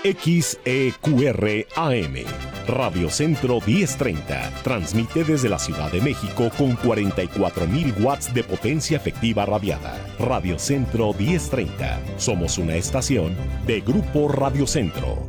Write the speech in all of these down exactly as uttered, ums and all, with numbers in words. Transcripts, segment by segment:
X E Q R A M, Radio Centro diez treinta, transmite desde la Ciudad de México con cuarenta y cuatro mil watts de potencia efectiva radiada. Radio Centro diez treinta, somos una estación de Grupo Radio Centro.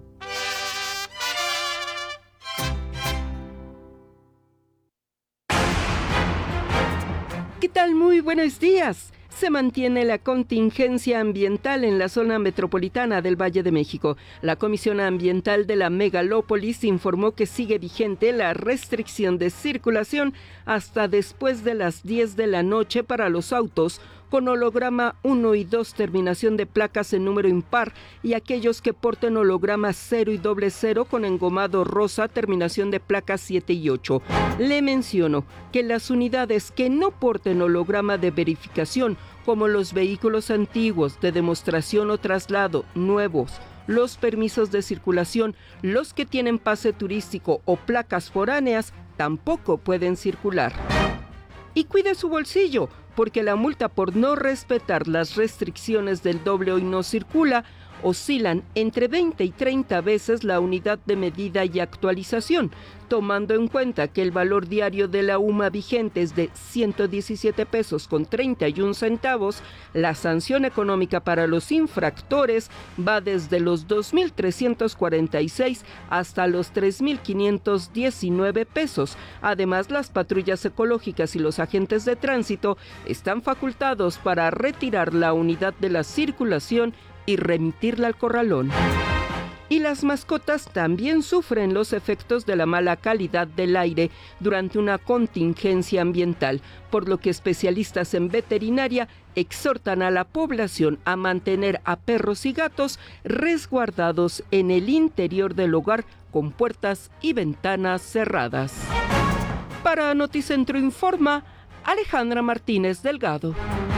¿Qué tal? Muy buenos días. Se mantiene la contingencia ambiental en la zona metropolitana del Valle de México. La Comisión Ambiental de la Megalópolis informó que sigue vigente la restricción de circulación hasta después de las diez de la noche para los autos con holograma uno y dos, terminación de placas en número impar, y aquellos que porten holograma cero y doble cero con engomado rosa, terminación de placas siete y ocho. Le menciono que las unidades que no porten holograma de verificación, como los vehículos antiguos de demostración o traslado nuevos, los permisos de circulación, los que tienen pase turístico o placas foráneas, tampoco pueden circular. Y cuide su bolsillo, porque la multa por no respetar las restricciones del doble hoy no circula oscilan entre veinte y treinta veces la unidad de medida y actualización, tomando en cuenta que el valor diario de la U M A vigente es de ciento diecisiete pesos con treinta y un centavos, la sanción económica para los infractores va desde los dos mil trescientos cuarenta y seis hasta los tres mil quinientos diecinueve pesos. Además, las patrullas ecológicas y los agentes de tránsito están facultados para retirar la unidad de la circulación y remitirla al corralón. Y las mascotas también sufren los efectos de la mala calidad del aire durante una contingencia ambiental, por lo que especialistas en veterinaria exhortan a la población a mantener a perros y gatos resguardados en el interior del hogar con puertas y ventanas cerradas. Para Noticentro Informa, Alejandra Martínez Delgado.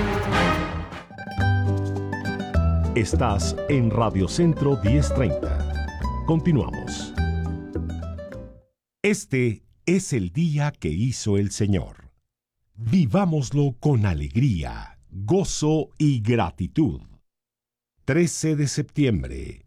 Estás en Radio Centro diez treinta. Continuamos. Este es el día que hizo el Señor. Vivámoslo con alegría, gozo y gratitud. trece de septiembre,